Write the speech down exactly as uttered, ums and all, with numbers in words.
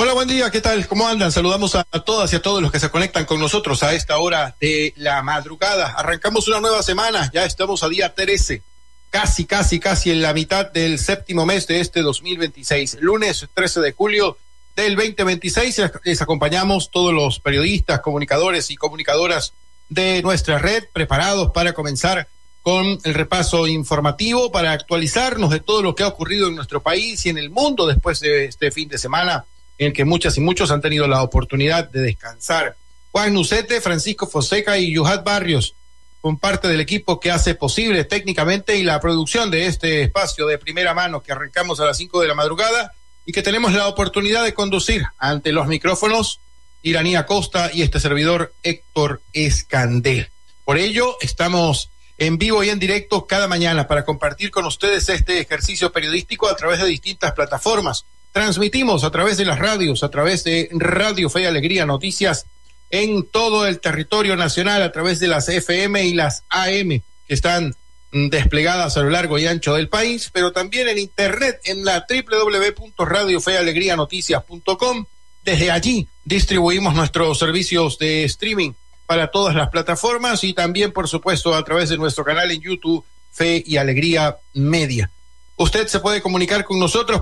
Hola, buen día, ¿qué tal? ¿Cómo andan? Saludamos a, a todas y a todos los que se conectan con nosotros a esta hora de la madrugada. Arrancamos una nueva semana, ya estamos a día trece, casi, casi, casi en la mitad del séptimo mes de este dos mil veintiséis. Lunes trece de julio del veinte veintiséis, les acompañamos todos los periodistas, comunicadores y comunicadoras de nuestra red, preparados para comenzar con el repaso informativo, para actualizarnos de todo lo que ha ocurrido en nuestro país y en el mundo después de este fin de semana, en el que muchas y muchos han tenido la oportunidad de descansar. Juan Nucete, Francisco Fonseca y Yuhat Barrios, con parte del equipo que hace posible técnicamente y la producción de este espacio de primera mano que arrancamos a las cinco de la madrugada y que tenemos la oportunidad de conducir ante los micrófonos Iraní Acosta y este servidor Héctor Escandel. Por ello, estamos en vivo y en directo cada mañana para compartir con ustedes este ejercicio periodístico a través de distintas plataformas. Transmitimos a través de las radios, a través de Radio Fe y Alegría Noticias en todo el territorio nacional, a través de las F M y las A M que están desplegadas a lo largo y ancho del país, pero también en internet en la doble u doble u doble u punto radio fe alegría noticias punto com. Desde allí distribuimos nuestros servicios de streaming para todas las plataformas y también, por supuesto, a través de nuestro canal en YouTube, Fe y Alegría Media. Usted se puede comunicar con nosotros